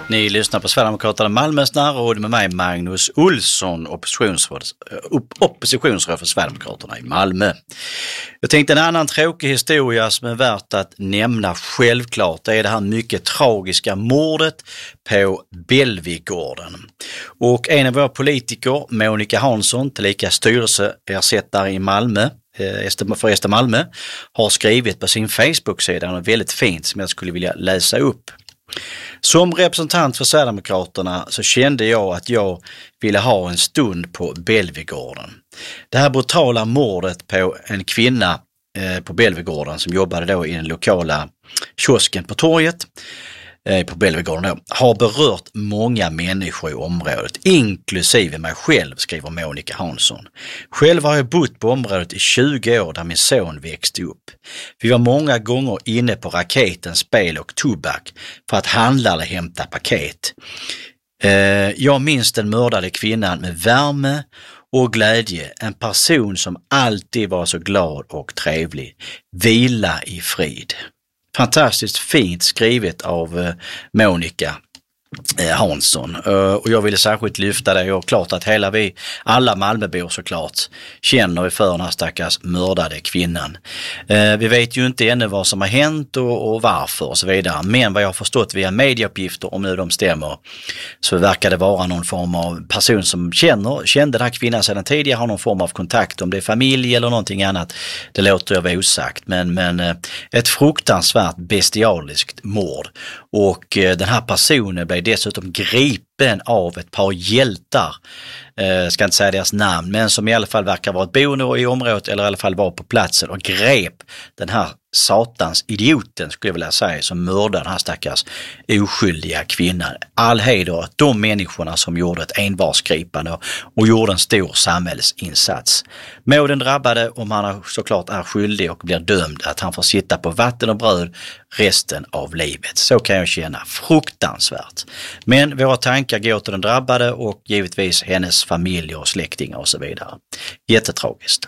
Ni lyssnar på Sverigedemokraterna Malmös närråd med mig Magnus Olsson, oppositionsråd för Sverigedemokraterna i Malmö. Jag tänkte en annan tråkig historia som är värt att nämna självklart, det är det här mycket tragiska mordet på Bellevigegården. Och en av våra politiker, Monica Hansson, tillika styrelseersättare i Malmö, för SD Malmö, har skrivit på sin Facebook-sida något väldigt fint som jag skulle vilja läsa upp. Som representant för Sverigedemokraterna så kände jag att jag ville ha en stund på Bellevigegården. Det här brutala mordet på en kvinna på Bellevigegården som jobbade då i den lokala kiosken på torget på Bellevigegården då, har berört många människor i området, inklusive mig själv, skriver Monica Hansson. Själv har jag bott på området i 20 år där min son växte upp. Vi var många gånger inne på Raketen spel och tobak för att handla eller hämta paket. Jag minns den mördade kvinnan med värme och glädje, en person som alltid var så glad och trevlig. Vila i frid. Fantastiskt fint skrivet av Monica Hansson, och jag ville särskilt lyfta det, och klart att alla Malmöbor såklart känner för den här stackars mördade kvinnan. Vi vet ju inte ännu vad som har hänt och varför och så vidare, men vad jag har förstått via medieuppgifter, om nu de stämmer, så verkar det vara någon form av person som kände den här kvinnan sedan tidigare, har någon form av kontakt, om det är familj eller någonting annat, det låter jag vara osagt, men ett fruktansvärt bestialiskt mord, och den här personen blev dessutom gripen av ett par hjältar, ska inte säga deras namn, men som i alla fall verkar vara ett boende i området, eller i alla fall var på platsen och grep den här satans idioten, skulle jag vilja säga, som mördade den här stackars oskyldiga kvinnan. All heder åt de människorna som gjorde ett envarsgripande och gjorde en stor samhällsinsats. Må den drabbade, om han såklart är skyldig och blir dömd, att han får sitta på vatten och bröd resten av livet. Så kan jag känna. Fruktansvärt. Men våra tankar går till den drabbade och givetvis hennes familj och släktingar och så vidare. Jättetragiskt.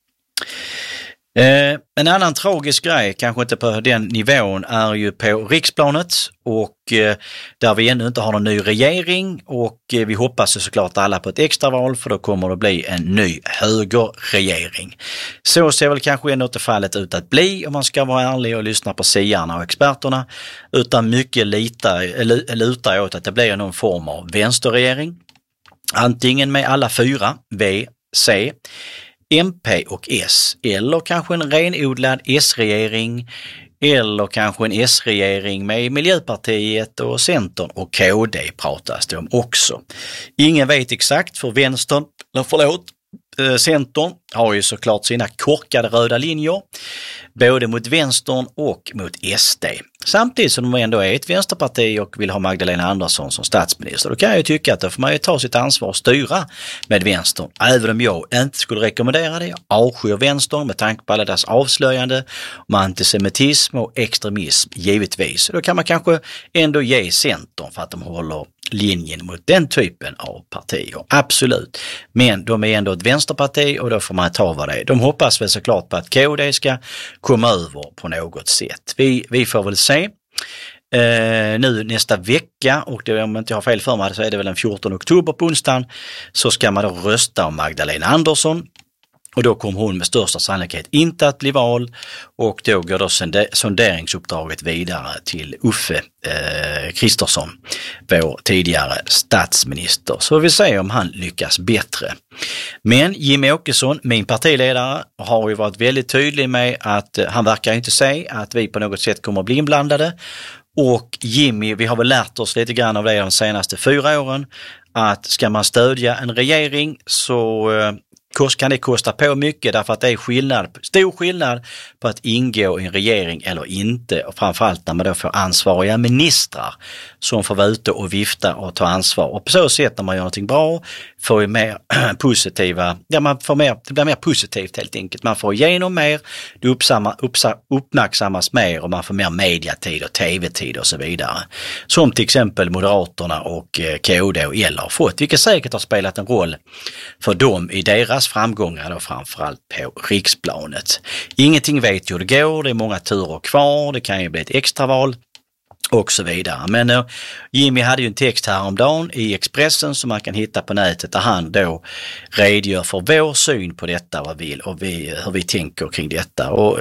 En annan tragisk grej, kanske inte på den nivån, är ju på riksplanet, och där vi ännu inte har någon ny regering, och vi hoppas såklart alla på ett extraval, för då kommer det bli en ny högerregering. Så ser väl kanske ändå inte fallet ut att bli, om man ska vara ärlig och lyssna på siarna och experterna, utan mycket lutar åt att det blir någon form av vänsterregering, antingen med alla 4, V, C, MP och S, eller kanske en renodlad S-regering, eller kanske en S-regering med Miljöpartiet och Centern och KD pratas det om också. Ingen vet exakt, för Centern har ju såklart sina korkade röda linjer, både mot vänstern och mot SD. Samtidigt som de ändå är ett vänsterparti och vill ha Magdalena Andersson som statsminister, då kan jag ju tycka att då får man ju ta sitt ansvar och styra med vänstern. Även om jag inte skulle rekommendera det, jag avskyr vänstern med tanke på alla deras avslöjande om antisemitism och extremism, givetvis. Då kan man kanske ändå ge Centern för att de håller linjen mot den typen av partier. Absolut. Men de är ändå ett vänsterparti, och då får man ta vad det är. De hoppas väl såklart på att KD ska komma över på något sätt. Vi får väl se. Nu nästa vecka, och det, om jag inte har fel för mig, så är det väl den 14 oktober på onsdagen, så ska man då rösta om Magdalena Andersson. Och då kommer hon med största sannolikhet inte att bli vald, och då går då sonderingsuppdraget vidare till Uffe Kristersson, vår tidigare statsminister. Så vi ser om han lyckas bättre. Men Jimmie Åkesson, min partiledare, har ju varit väldigt tydlig med att han verkar inte säga att vi på något sätt kommer att bli inblandade. Och Jimmie, vi har väl lärt oss lite grann av det de senaste 4 åren, att ska man stödja en regering så kan det kosta på mycket, därför att det är stor skillnad på att ingå i en regering eller inte, och framförallt när man då får ansvariga ministrar som får vara ute och vifta och ta ansvar, och på så sätt när man gör någonting bra får ju mer positiva, det blir mer positivt helt enkelt, man får igenom mer, det uppmärksammas mer, och man får mer mediatid och tv-tid och så vidare, som till exempel Moderaterna och KD och L har fått, vilket säkert har spelat en roll för dem i deras framgångar då, framförallt på riksplanet. Ingenting vet hur det går, det är många turer kvar, det kan ju bli ett extraval. och så vidare. Men Jimmy hade ju en text häromdagen i Expressen som man kan hitta på nätet där han då redogör för vår syn på detta och hur vi tänker kring detta. Och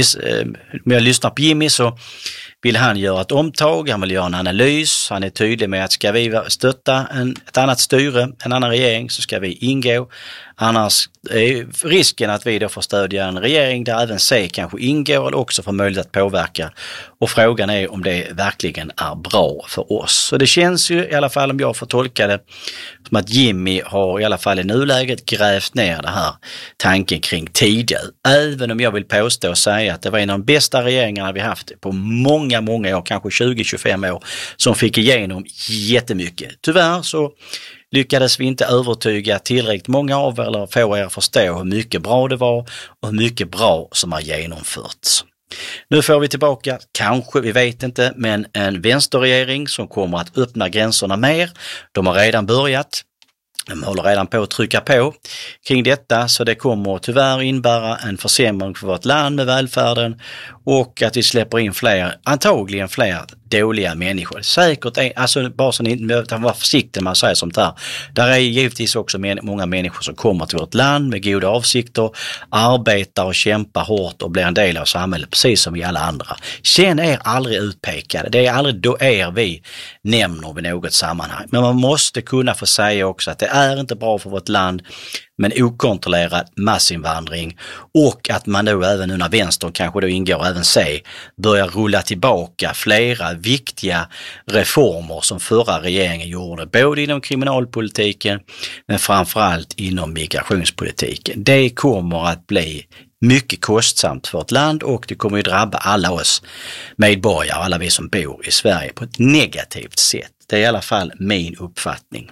om jag lyssnar på Jimmy så vill han göra ett omtag, han vill göra en analys, han är tydlig med att ska vi stötta ett annat styre, en annan regering så ska vi ingå. Annars är risken att vi då får stödja en regering där även C kanske ingår eller också får möjlighet att påverka. Och frågan är om det verkligen är bra för oss. Så det känns ju i alla fall, om jag får tolka det, som att Jimmy har i alla fall i nuläget grävt ner det här tanken kring Tidö. Även om jag vill påstå och säga att det var en av de bästa regeringarna vi haft på många år, kanske 20-25 år, som fick igenom jättemycket. Tyvärr så lyckades vi inte övertyga tillräckligt många av eller få er att förstå hur mycket bra det var och hur mycket bra som har genomförts. Nu får vi tillbaka, kanske, vi vet inte, men en vänsterregering som kommer att öppna gränserna mer. De har redan börjat. De håller redan på att trycka på kring detta, så det kommer tyvärr innebära en försämring för vårt land med välfärden och att vi släpper in antagligen fler dåliga människor. Säkert är, alltså bara så ni var försiktiga när man säger sånt här. Där är givetvis också många människor som kommer till vårt land med goda avsikter, arbetar och kämpar hårt och blir en del av samhället precis som vi alla andra. Känn er aldrig utpekade. Det är aldrig då vi nämner vid något sammanhang. Men man måste kunna få säga också att det är inte bra för vårt land men okontrollerad massinvandring och att man då även nu när vänstern kanske då ingår även sig börjar rulla tillbaka flera viktiga reformer som förra regeringen gjorde, både inom kriminalpolitiken men framförallt inom migrationspolitiken. Det kommer att bli mycket kostsamt för ett land och det kommer att drabba alla oss medborgare, alla vi som bor i Sverige på ett negativt sätt. Det är i alla fall min uppfattning.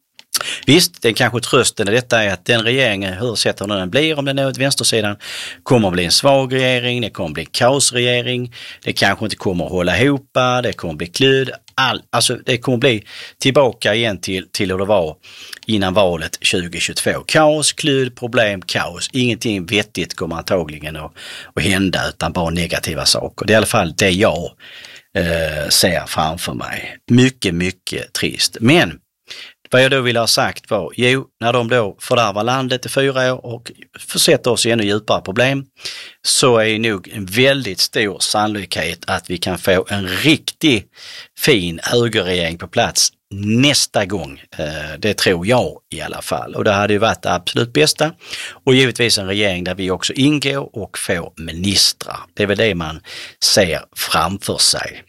Visst, den kanske trösten i detta är att den regeringen, hur sett hur den blir, om den är åt vänstersidan, kommer att bli en svag regering, det kommer att bli en kaosregering, det kanske inte kommer att hålla ihop, det kommer att bli klud, alltså det kommer att bli tillbaka igen till hur det var innan valet 2022. Kaos, klud, problem, kaos. Ingenting vettigt kommer antagligen att hända utan bara negativa saker. Det är i alla fall det jag ser framför mig. Mycket trist. Men vad jag då vill ha sagt var, när de då fördärvar landet i 4 år och försätter oss i ännu djupare problem så är nog en väldigt stor sannolikhet att vi kan få en riktigt fin högerregering på plats nästa gång. Det tror jag i alla fall. Och det hade ju varit det absolut bästa. Och givetvis en regering där vi också ingår och får ministrar. Det är väl det man ser framför sig.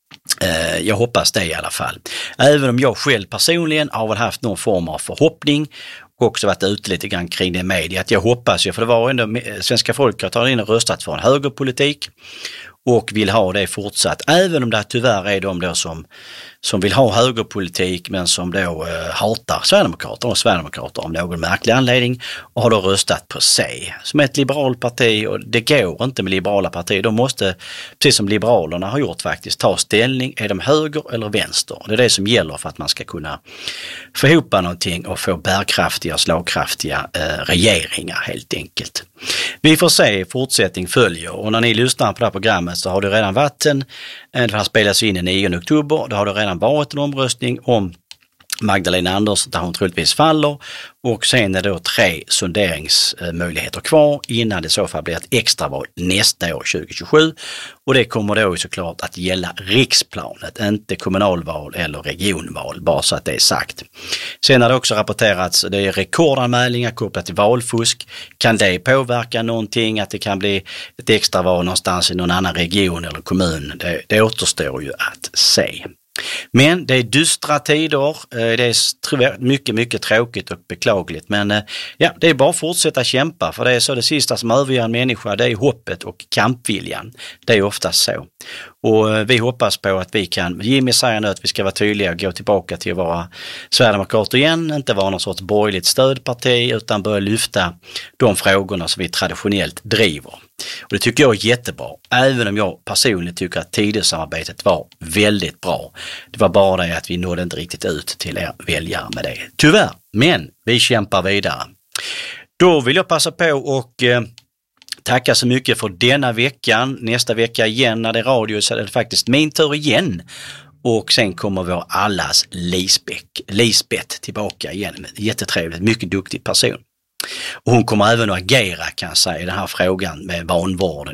Jag hoppas det i alla fall. Även om jag själv personligen har väl haft någon form av förhoppning och också varit ute lite grann kring det i media. Att jag hoppas ju, för det var ändå svenska folket har in och röstat för en högerpolitik och vill ha det fortsatt. Även om det tyvärr är de då som vill ha högerpolitik men som då hatar Sverigedemokrater av någon märklig anledning och har då röstat på sig. Som ett liberalt parti, och det går inte med liberala partier. De måste, precis som Liberalerna har gjort faktiskt, ta ställning. Är de höger eller vänster? Det är det som gäller för att man ska kunna få ihop någonting och få bärkraftiga och slagkraftiga regeringar helt enkelt. Vi får se, fortsättning följer, och när ni lyssnar på det här programmet så har det redan varit det här spelas in den 9 oktober, då har det redan varit en omröstning om Magdalena Andersson där hon troligtvis faller, och sen är det då 3 sonderingsmöjligheter kvar innan det i så fall blir ett extraval nästa år 2027, och det kommer då såklart att gälla riksplanet, inte kommunalval eller regionval, bara så att det är sagt. Sen har det också rapporterats, det är rekordanmälningar kopplat till valfusk. Kan det påverka någonting, att det kan bli ett extraval någonstans i någon annan region eller kommun? Det återstår ju att se. Men det är dystra tider, det är mycket tråkigt och beklagligt, men ja, det är bara att fortsätta kämpa, för det är så det sista som överger en människa, det är hoppet och kampviljan. Det är oftast så. Och vi hoppas på att vi kan, Jimmy säger nu att vi ska vara tydliga och gå tillbaka till att vara Sverigedemokrater igen, inte vara någon sorts borgerligt stödparti utan börja lyfta de frågorna som vi traditionellt driver. Och det tycker jag är jättebra, även om jag personligen tycker att Tidösamarbetet var väldigt bra. Det var bara det att vi nådde inte riktigt ut till er väljare med det, tyvärr. Men vi kämpar vidare. Då vill jag passa på och tackar så mycket för denna veckan. Nästa vecka igen när det är radio så är det faktiskt min tur igen. Och sen kommer vår allas Lisbeth tillbaka igen. Jättetrevligt, mycket duktig person. Och hon kommer även att agera kan jag säga i den här frågan med vanvården